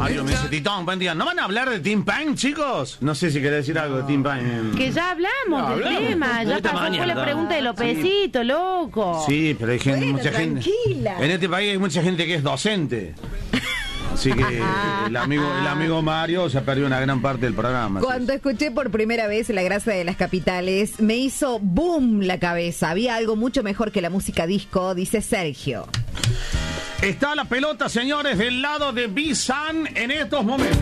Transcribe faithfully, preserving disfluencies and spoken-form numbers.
Mario me dice, Titón, buen día. ¿No van a hablar de Tim Pine, chicos? No sé si querés decir algo de Tim Pine. Que ya hablamos No, del hablamos. tema, ya Esta pasó mañana, por la no. pregunta de Lopecito, loco. Sí, pero hay gente, Bueno, mucha gente. tranquila. En este país hay mucha gente que es docente. Así que el amigo, el amigo Mario se perdió una gran parte del programa. Cuando escuché por primera vez La Grasa de las Capitales, me hizo boom la cabeza. Había algo mucho mejor que la música disco, dice Sergio. Está la pelota, señores, del lado de B-San en estos momentos.